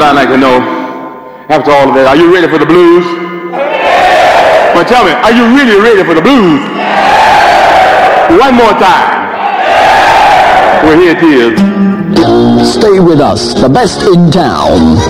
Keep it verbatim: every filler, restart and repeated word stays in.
what I'd like to know after all of that. Are you ready for the blues? Well, tell me, are you really ready for the blues? One more time. Well, here it is. Stay with us, the best in town.